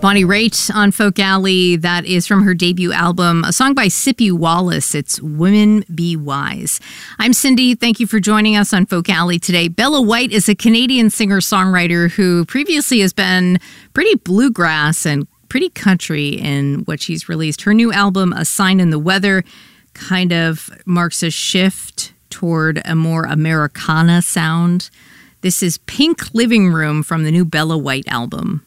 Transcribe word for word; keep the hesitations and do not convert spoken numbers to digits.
Bonnie Raitt on Folk Alley. That is from her debut album, a song by Sippy Wallace. It's Women Be Wise. I'm Cindy. Thank you for joining us on Folk Alley today. Bella White is a Canadian singer-songwriter who previously has been pretty bluegrass and pretty country in what she's released. Her new album, A Sign in the Weather, kind of marks a shift toward a more Americana sound. This is Pink Living Room from the new Bella White album.